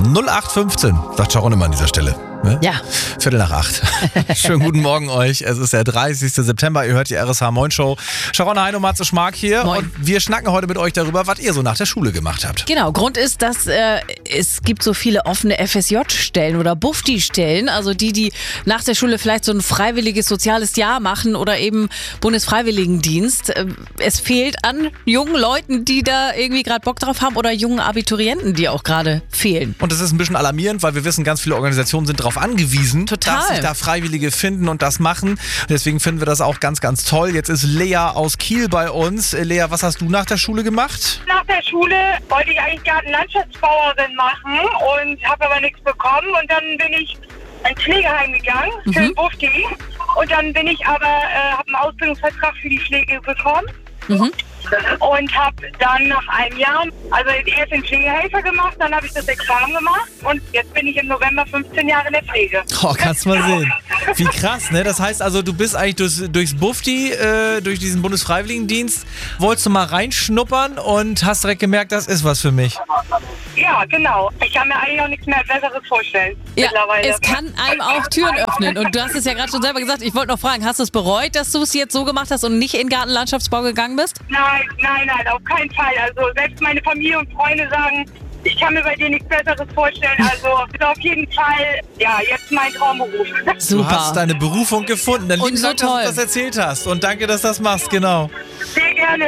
0815, sagt Sharon immer an dieser Stelle. Ne? Ja. 7:45. Schönen guten Morgen euch. Es ist der 30. September. Ihr hört die RSH Moin Show. Sharon, Heino, Matze, Schmark hier. Moin. Und wir schnacken heute mit euch darüber, was ihr so nach der Schule gemacht habt. Genau, Grund ist, dass es gibt so viele offene FSJ-Stellen oder Bufdi-Stellen, also die nach der Schule vielleicht so ein freiwilliges soziales Jahr machen oder eben Bundesfreiwilligendienst. Es fehlt an jungen Leuten, die da irgendwie gerade Bock drauf haben oder jungen Abiturienten, die auch gerade fehlen. Und das ist ein bisschen alarmierend, weil wir wissen, ganz viele Organisationen sind darauf angewiesen, Total. dass sich da Freiwillige finden und das machen. Deswegen finden wir das auch ganz, ganz toll. Jetzt ist Lea aus Kiel bei uns. Lea, was hast du nach der Schule gemacht? Nach der Schule wollte ich eigentlich Gartenlandschaftsbauerin machen und habe aber nichts bekommen. Und dann bin ich ins Pflegeheim gegangen für den Bufdi. Und dann bin ich aber, habe einen Ausbildungsvertrag für die Pflege bekommen. Und habe dann nach einem Jahr, also erst den Pflegehelfer gemacht, dann habe ich das Examen gemacht und jetzt bin ich im November 15 Jahre in der Pflege. Oh, kannst mal sehen. Wie krass, ne? Das heißt also, du bist eigentlich durchs Bufdi, durch diesen Bundesfreiwilligendienst, wolltest du mal reinschnuppern und hast direkt gemerkt, das ist was für mich. Ja, genau. Ich kann mir eigentlich auch nichts mehr Besseres vorstellen mittlerweile. Es kann einem auch Türen öffnen. Und du hast es ja gerade schon selber gesagt. Ich wollte noch fragen, hast du es bereut, dass du es jetzt so gemacht hast und nicht in Gartenlandschaftsbau gegangen bist? Nein, auf keinen Fall. Also selbst meine Familie und Freunde sagen, ich kann mir bei dir nichts Besseres vorstellen. Also ist auf jeden Fall, ja, jetzt mein Traumberuf. Super. Du hast deine Berufung gefunden. Dann Und lieben so Dank, dass toll. du das erzählt hast. Und danke, dass du das machst, genau. Sehr gerne.